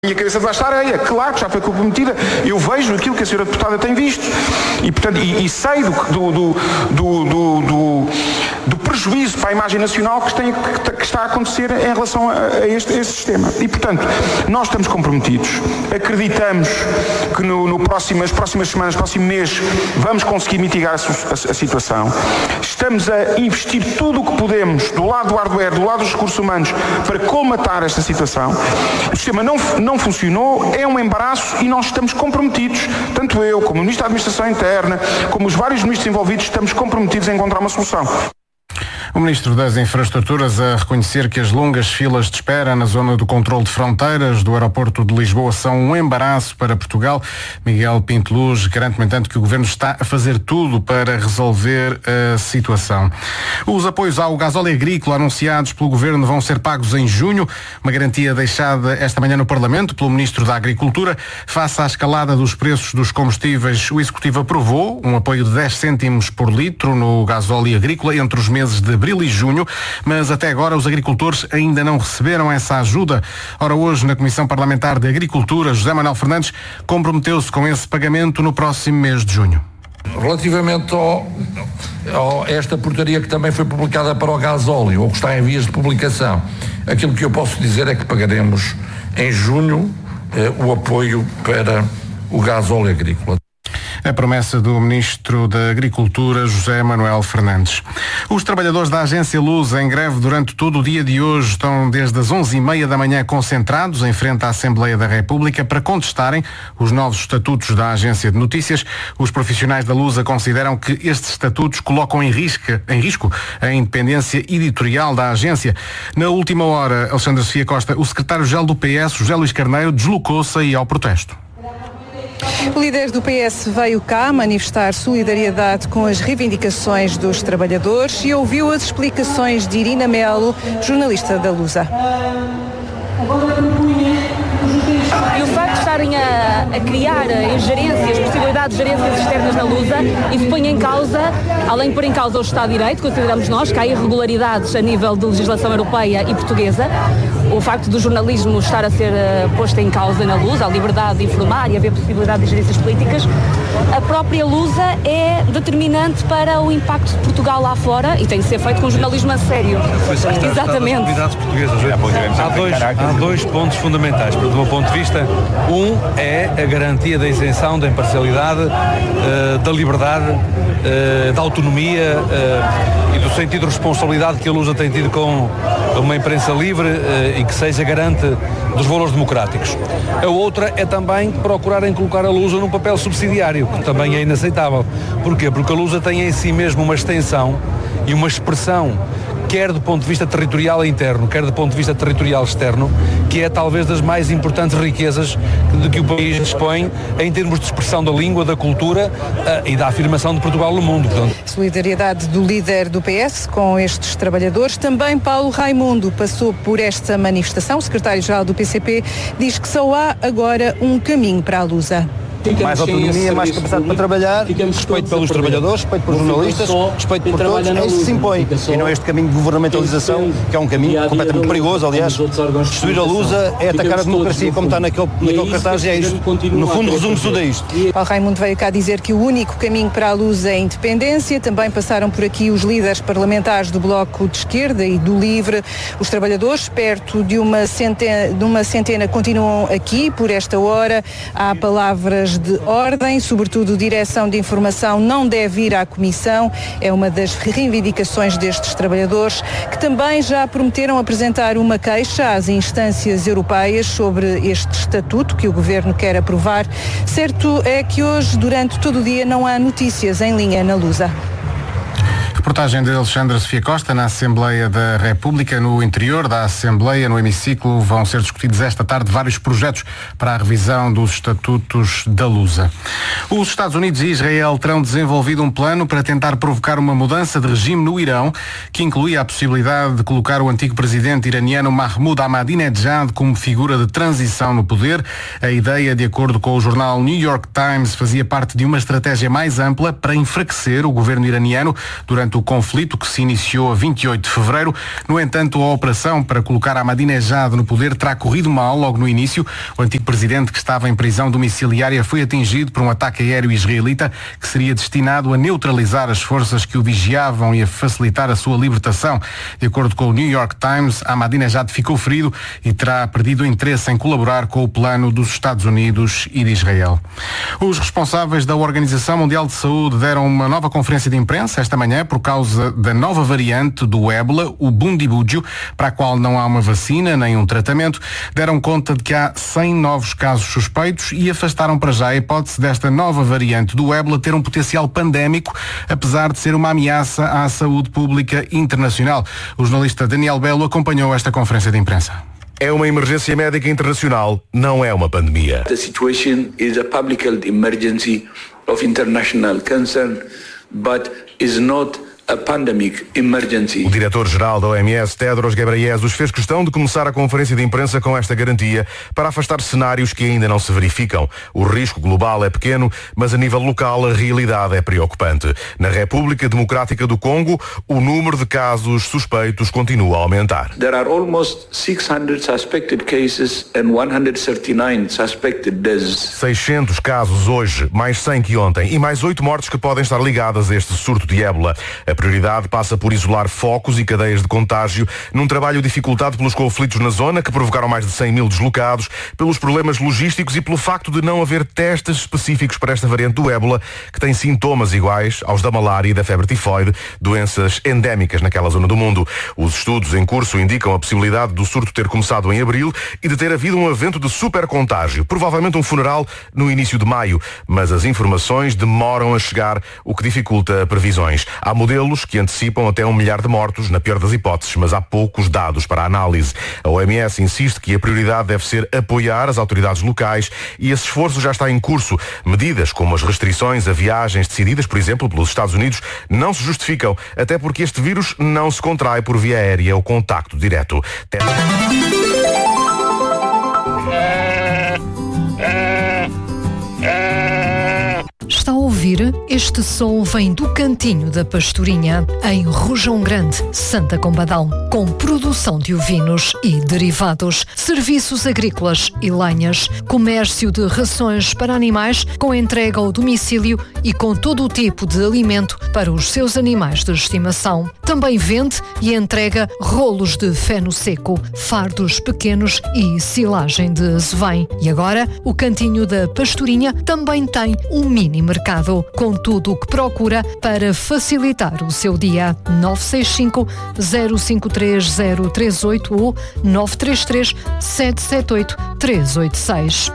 Minha cabeça debaixo da areia, claro que já foi comprometida. Eu vejo aquilo que a senhora deputada tem visto e, portanto, sei do prejuízo para a imagem nacional que está a acontecer em relação a este sistema. E, portanto, nós estamos comprometidos, acreditamos que nas próximas semanas, no próximo mês, vamos conseguir mitigar a situação. Estamos a investir tudo o que podemos, do lado do hardware, do lado dos recursos humanos, para colmatar esta situação. O sistema não funcionou, é um embaraço e nós estamos comprometidos, tanto eu como o Ministro da Administração Interna, como os vários ministros envolvidos, estamos comprometidos a encontrar uma solução. O Ministro das Infraestruturas a reconhecer que as longas filas de espera na zona do controle de fronteiras do aeroporto de Lisboa são um embaraço para Portugal. Miguel Pinto Luz garante, no entanto, que o Governo está a fazer tudo para resolver a situação. Os apoios ao gasóleo agrícola anunciados pelo Governo vão ser pagos em junho, uma garantia deixada esta manhã no Parlamento pelo Ministro da Agricultura. Face à escalada dos preços dos combustíveis, o Executivo aprovou um apoio de 10 cêntimos por litro no gasóleo agrícola entre os meses de abril e junho, mas até agora os agricultores ainda não receberam essa ajuda. Ora, hoje, na Comissão Parlamentar de Agricultura, José Manuel Fernandes comprometeu-se com esse pagamento no próximo mês de junho. Relativamente a esta portaria que também foi publicada para o gasóleo, ou que está em vias de publicação, aquilo que eu posso dizer é que pagaremos em junho o apoio para o gasóleo agrícola. A promessa do Ministro da Agricultura, José Manuel Fernandes. Os trabalhadores da Agência Lusa em greve durante todo o dia de hoje estão desde as 11h30 da manhã concentrados em frente à Assembleia da República para contestarem os novos estatutos da Agência de Notícias. Os profissionais da Lusa consideram que estes estatutos colocam em risco a independência editorial da agência. Na última hora, Alexandre Sofia Costa, o secretário-geral do PS, José Luís Carneiro, deslocou-se aí ao protesto. O líder do PS veio cá manifestar solidariedade com as reivindicações dos trabalhadores e ouviu as explicações de Irina Melo, jornalista da Lusa. E o facto de estarem a criar ingerências, possibilidades de gerências externas na Lusa, isso põe em causa, além de pôr em causa o Estado de Direito, consideramos nós que há irregularidades a nível de legislação europeia e portuguesa, o facto do jornalismo estar a ser posto em causa na Lusa, a liberdade de informar e haver possibilidade de gerências políticas, a própria Lusa é determinante para o impacto de Portugal lá fora e tem de ser feito com jornalismo a sério. Exatamente. Há dois pontos fundamentais, do meu ponto de vista. Um é a garantia da isenção, da imparcialidade, da liberdade, da autonomia e do sentido de responsabilidade que a Lusa tem tido com uma imprensa livre e que seja garante dos valores democráticos. A outra é também procurarem colocar a Lusa num papel subsidiário, que também é inaceitável. Porquê? Porque a Lusa tem em si mesmo uma extensão e uma expressão, quer do ponto de vista territorial interno, quer do ponto de vista territorial externo, que é talvez das mais importantes riquezas de que o país dispõe em termos de expressão da língua, da cultura e da afirmação de Portugal no mundo. Portanto, solidariedade do líder do PS com estes trabalhadores. Também Paulo Raimundo passou por esta manifestação. O secretário-geral do PCP diz que só há agora um caminho para a Lusa. Mais autonomia, mais capacidade para trabalhar, respeito pelos trabalhadores, respeito pelos jornalistas, respeito por todos, é isso que se impõe. E não este caminho de governamentalização, que é um caminho completamente perigoso, aliás. Destruir a Lusa é atacar a democracia, como está naquele cartaz, é isto. No fundo, resume-se tudo a isto. Paulo Raimundo veio cá dizer que o único caminho para a Lusa é a independência. Também passaram por aqui os líderes parlamentares do Bloco de Esquerda e do Livre. Os trabalhadores, perto de uma centena, continuam aqui por esta hora. Há palavras de ordem, sobretudo direção de informação não deve ir à Comissão, é uma das reivindicações destes trabalhadores, que também já prometeram apresentar uma queixa às instâncias europeias sobre este estatuto que o Governo quer aprovar. Certo é que hoje, durante todo o dia, não há notícias em linha na Lusa. Reportagem de Alexandre Sofia Costa na Assembleia da República. No interior da Assembleia, no hemiciclo, vão ser discutidos esta tarde vários projetos para a revisão dos estatutos da Lusa. Os Estados Unidos e Israel terão desenvolvido um plano para tentar provocar uma mudança de regime no Irão, que incluía a possibilidade de colocar o antigo presidente iraniano Mahmoud Ahmadinejad como figura de transição no poder. A ideia, de acordo com o jornal New York Times, fazia parte de uma estratégia mais ampla para enfraquecer o governo iraniano durante durante o conflito que se iniciou a 28 de fevereiro. No entanto, a operação para colocar Ahmadinejad no poder terá corrido mal logo no início. O antigo presidente, que estava em prisão domiciliária, foi atingido por um ataque aéreo israelita que seria destinado a neutralizar as forças que o vigiavam e a facilitar a sua libertação. De acordo com o New York Times, Ahmadinejad ficou ferido e terá perdido o interesse em colaborar com o plano dos Estados Unidos e de Israel. Os responsáveis da Organização Mundial de Saúde deram uma nova conferência de imprensa esta manhã por causa da nova variante do ébola, o bundibúgio, para a qual não há uma vacina nem um tratamento. Deram conta de que há 100 novos casos suspeitos e afastaram para já a hipótese desta nova variante do ébola ter um potencial pandémico, apesar de ser uma ameaça à saúde pública internacional. O jornalista Daniel Belo acompanhou esta conferência de imprensa. É uma emergência médica internacional, não é uma pandemia. The situation is a public health emergency of international concern, but is not a pandemic emergency. O diretor-geral da OMS, Tedros Ghebreyesus, fez questão de começar a conferência de imprensa com esta garantia para afastar cenários que ainda não se verificam. O risco global é pequeno, mas a nível local a realidade é preocupante. Na República Democrática do Congo, o número de casos suspeitos continua a aumentar. There are almost 600 suspected cases and 139 suspected deaths. 600 casos hoje, mais 100 que ontem, e mais 8 mortes que podem estar ligadas a este surto de ébola. A prioridade passa por isolar focos e cadeias de contágio num trabalho dificultado pelos conflitos na zona, que provocaram mais de 100 mil deslocados, pelos problemas logísticos e pelo facto de não haver testes específicos para esta variante do ébola, que tem sintomas iguais aos da malária e da febre tifoide, doenças endémicas naquela zona do mundo. Os estudos em curso indicam a possibilidade do surto ter começado em abril e de ter havido um evento de supercontágio, provavelmente um funeral no início de maio, mas as informações demoram a chegar, o que dificulta previsões. Há modelos que antecipam até 1 milhar de mortos, na pior das hipóteses, mas há poucos dados para a análise. A OMS insiste que a prioridade deve ser apoiar as autoridades locais e esse esforço já está em curso. Medidas como as restrições a viagens decididas, por exemplo, pelos Estados Unidos, não se justificam, até porque este vírus não se contrai por via aérea ou contacto direto. Está a ouvir? Este som vem do Cantinho da Pastorinha, em Rojão Grande, Santa Combadão, com produção de ovinos e derivados, serviços agrícolas e lenhas, comércio de rações para animais com entrega ao domicílio e com todo o tipo de alimento para os seus animais de estimação. Também vende e entrega rolos de feno seco, fardos pequenos e silagem de azevém. E agora, o Cantinho da Pastorinha também tem um mini mercado, com tudo o que procura para facilitar o seu dia. 965 053 038 ou 933 778 386.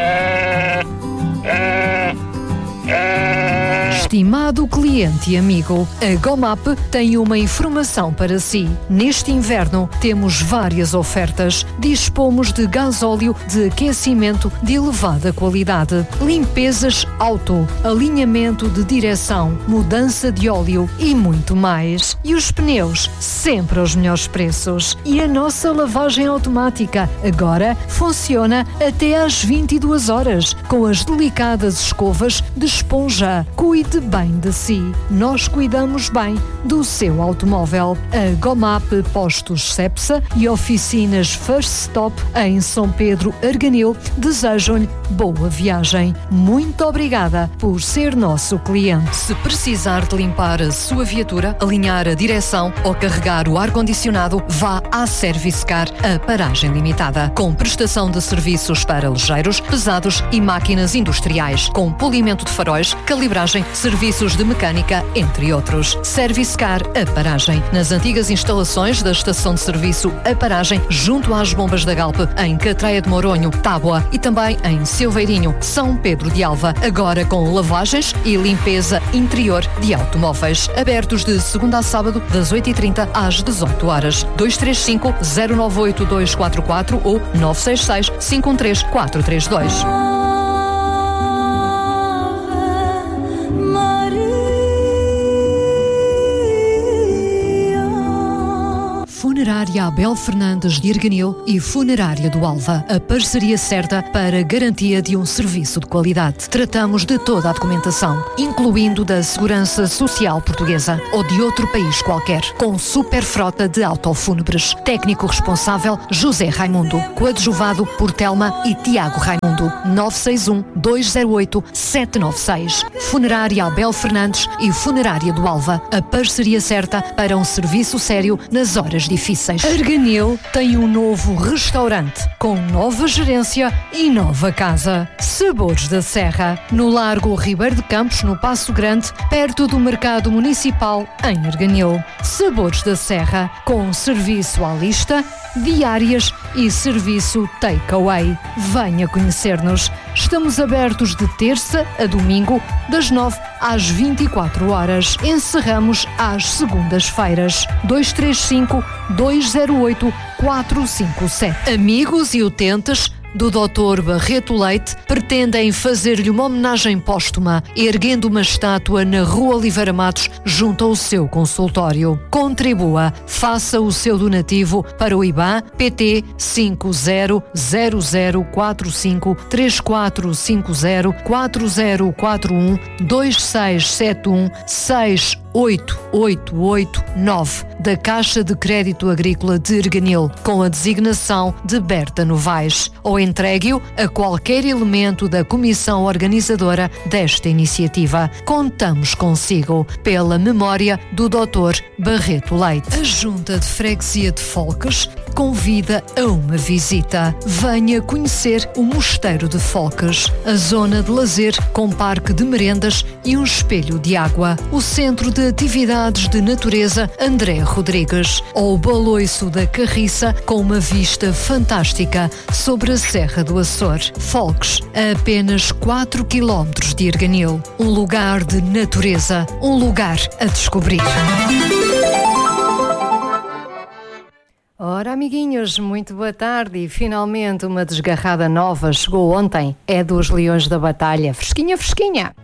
Estimado cliente e amigo, a Gomap tem uma informação para si. Neste inverno temos várias ofertas. Dispomos de gasóleo de aquecimento de elevada qualidade, limpezas auto, alinhamento de direção, mudança de óleo e muito mais. E os pneus, sempre aos melhores preços. E a nossa lavagem automática agora funciona até às 22 horas, com as delicadas escovas de esponja. Cuide bem de si. Nós cuidamos bem do seu automóvel. A Gomap Postos Cepsa e oficinas First Stop em São Pedro Arganil desejam-lhe boa viagem. Muito obrigada por ser nosso cliente. Se precisar de limpar a sua viatura, alinhar a direção ou carregar o ar-condicionado, vá à Service Car, a paragem limitada, com prestação de serviços para ligeiros, pesados e máquinas industriais, com polimento de faróis, calibragem, serviços de mecânica, entre outros. Service Car, a paragem, nas antigas instalações da estação de serviço A Paragem, junto às bombas da Galp, em Catreia de Moronho, Tábua e também em Silveirinho, São Pedro de Alva, agora com lavagens e limpeza interior de automóveis. Abertos de segunda a sábado, das 8h30 às 18 horas. 235 098 244 ou 966 513 432. Funerária Abel Fernandes de Erganil e Funerária do Alva. A parceria certa para a garantia de um serviço de qualidade. Tratamos de toda a documentação, incluindo da Segurança Social Portuguesa ou de outro país qualquer, com super frota de autofúnebres. Técnico responsável José Raimundo, coadjuvado por Telma e Tiago Raimundo. 961-208-796. Funerária Abel Fernandes e Funerária do Alva. A parceria certa para um serviço sério nas horas difíceis. Erganil tem um novo restaurante com nova gerência e nova casa. Sabores da Serra, no Largo Ribeiro de Campos, no Passo Grande, perto do Mercado Municipal, em Erganil. Sabores da Serra, com serviço à lista, diárias e serviço takeaway. Venha conhecer-nos. Estamos abertos de terça a domingo, das 9 às 24 horas. Encerramos às segundas-feiras. 235-208-457. Amigos e utentes do Dr. Barreto Leite pretendem fazer-lhe uma homenagem póstuma, erguendo uma estátua na Rua Oliveira Matos, junto ao seu consultório. Contribua, faça o seu donativo para o IBAN PT 5000-4050-3451-2671-68889 da Caixa de Crédito Agrícola de Erganil, com a designação de Berta Novaes, ou entregue-o a qualquer elemento da comissão organizadora desta iniciativa. Contamos consigo, pela memória do Dr. Barreto Leite. A Junta de Freguesia de Folques convida a uma visita. Venha conhecer o Mosteiro de Folques, a zona de lazer com parque de merendas e um espelho de água, o Centro de Atividades de Natureza André Rodrigues, ou o Baloiço da Carriça, com uma vista fantástica sobre a Serra do Açor. Folques, a apenas 4 km de Erganil. Um lugar de natureza, um lugar a descobrir. Ora, amiguinhos, muito boa tarde e finalmente uma desgarrada nova chegou ontem. É dos Leões da Batalha. Fresquinha, fresquinha.